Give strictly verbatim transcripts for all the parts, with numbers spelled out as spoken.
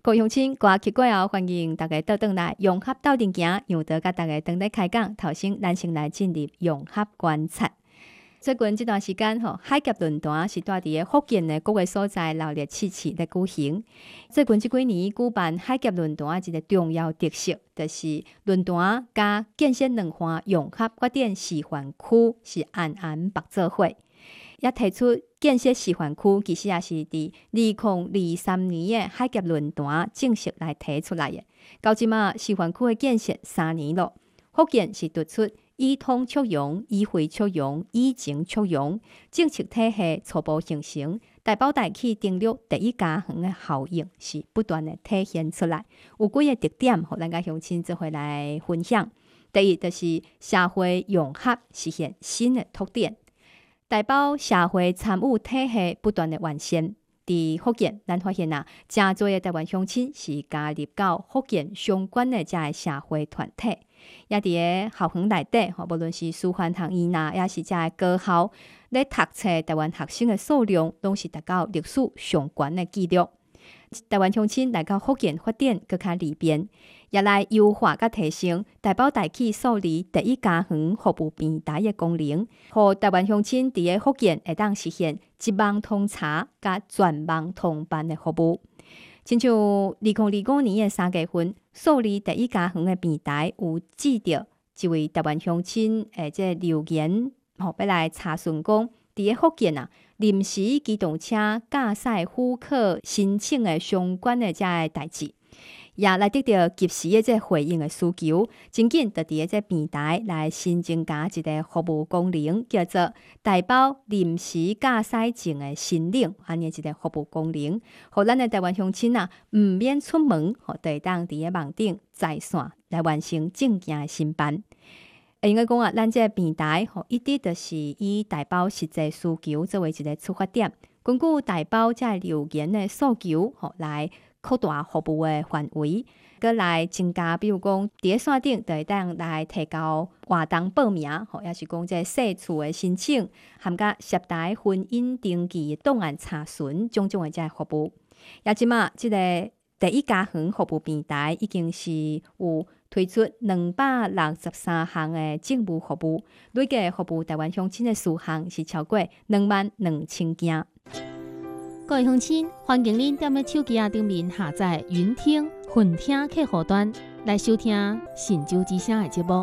各位乡亲，歌曲过后，欢迎大家倒转来融合斗阵行，让得甲大家等咧开讲。头先咱先来进入融合观察。最近这段时间吼，海峡论坛是在伫福建的各个所在热烈七七咧举行。最近这几年举办海峡论坛一个重要特色，就是论坛加建设两岸融合发展示范区是安安合作伙。也提出建设示范区，其实也是伫二零二三年的海峡论坛正式来提出来的。到即马示范区的建设三年了，福建是突出以通促融、以惠促融、以情促融，政策体系初步形成，大包大气登陆第一家园的效应是不断的体现出来。有几个特点，互咱甲乡亲做伙来分享。第一，就是社会融合实现新的拓展。大包社会参与体系不断的完善，伫福建，咱发现啊，真侪的台湾乡亲是加入到福建相关的遮个社会团体，也伫个校园内底，吼，无论是师范学院呐，也是遮个高校，咧读册台湾学生的数量，拢是达到历史上悬的纪录。台湾乡亲来到福建发展更较利便，也来优化甲提升大包大气树立第一家园服务平台的功能，互台湾乡亲伫个福建会当实现一网通查甲全网通办的服务。亲像二零二五年的三月份，树立第一家园的平台有记着一位台湾乡亲诶，即留言吼，要来查询讲。伫个福建啊，临时机动车驾驶许可申请的相关的遮个代志，也来得到及时的这回应的需求，真紧就伫个这平台来新增加一个服务功能，叫做大包临时驾驶证的申领，安尼一个服务功能，互咱的台湾乡亲啊，毋免出门，吼，就会当伫个网顶在线来完成证件的申办。应该讲啊，咱这个平台吼，一直就是以大包实际需求作为一个出发点，根据大包这留言的诉求，吼来扩大服务的范围，搁来增加，比如讲，伫个线顶就会当来提高活动报名，吼，也是讲这细厝的申请，含甲涉台婚姻登记档案查询种种的这服务。也即马即个第一家园服务平台已经是有推出两百六十三项的政务服务，累计服务台湾乡亲的数项是超过两万两千件。 各位乡亲，欢迎您踮咧手机啊顶面下载云听、混听客户端来收听信州之声的节目。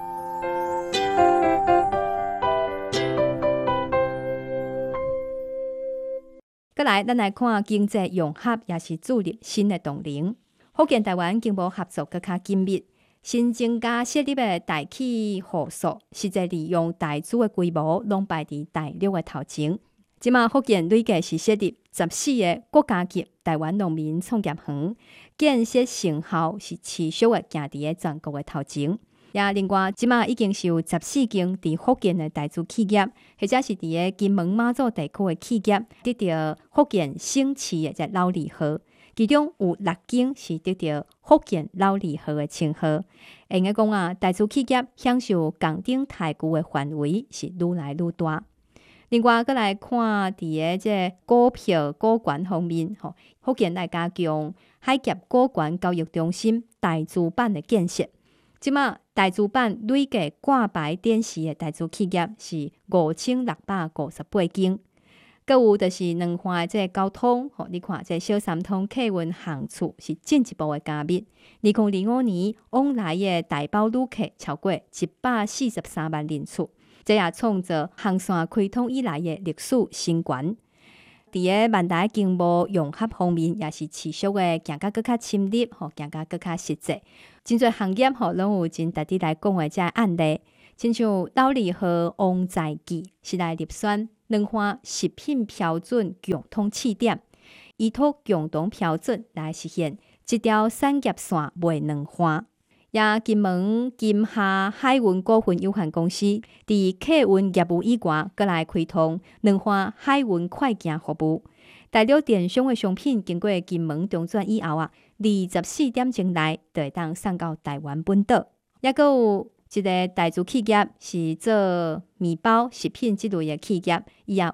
再来，咱来看经济融合也是注入新的动能。福建台湾经贸合作更加紧密，新增加设立的大气护数，实际利用大资的规模，拢摆伫大陆的头前。即马福建累计是设立十四个国家级台湾农民创业园，建设成效是持续的行伫个全国的头前。也另外，即马已经是有十四间伫福建的大资企业，或者是伫个金门马祖地区的企业，得到福建省市的这老字号，其中有六间是得到福建老字号的称号。应该讲啊，大资企业享受工顶台股的范围是愈来愈大。另外，再来看伫个这股票股权方面，吼，福建来加强海峡股权交易中心大资版的建设。即马大资版累计挂牌电视的大资企业是五千六百五十八间，搁有就是两岸的这交通，吼，你看这小三通客运航次是进一步的加密。二零二五年往来的大包旅客超过一百四十三万人次，这也创造航线开通以来的历史新高。伫个万达经贸融合方面，也是持续的行甲更较深入，吼，行甲更较实际。真侪行业吼，拢有真值得来讲的这案例，亲像老字号王在记是来入选两岸食品标准共同试点，依托共同标准来实现一条产业线袂两岸。也金门金夏海运股份有限公司伫客运业务以外，搁来开通两岸海运快件服务。大陆电商的商品经过金门中转以后啊，二十四点钟内就会当送到台湾本岛。也搁有一个大资企业是做面包食品这类的企业，伊也为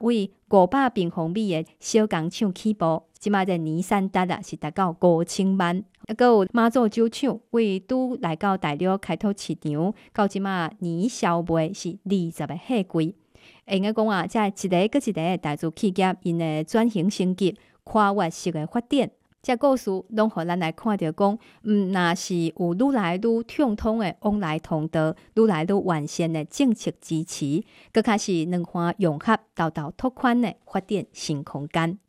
五百平方米的小工厂起步，即马这年产值啊是达到五千万。啊，阁有马祖酒厂为拄来到大陆开拓市场，到即马年销卖是二十个货柜。应该讲啊，这一个搁一个的大资企业，因的转型升级、跨越式的发展，这故事拢互咱来看到讲，嗯，若是有愈来愈畅通的往来通道，愈来愈完善的政策支持，搁较是两岸融合、豆豆拓宽的发展新空间。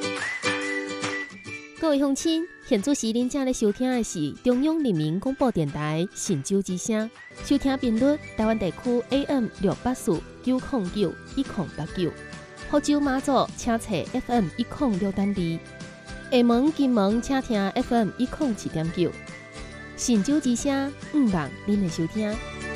各位乡亲，现主时恁正咧收听的是中央人民广播电台神州之声，收听频率台湾地区 A M 六八四九零九一零八九，福州马祖请查 F M 一零六点二，厦门、金门请听 F M 一零七点九，神州之声，毋忘恁的收听。